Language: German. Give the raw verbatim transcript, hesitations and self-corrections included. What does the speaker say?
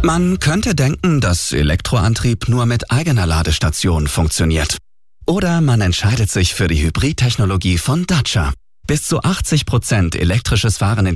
Man könnte denken, dass Elektroantrieb nur mit eigener Ladestation funktioniert. Oder man entscheidet sich für die Hybridtechnologie von Dacia. Bis zu achtzig Prozent elektrisches Fahren in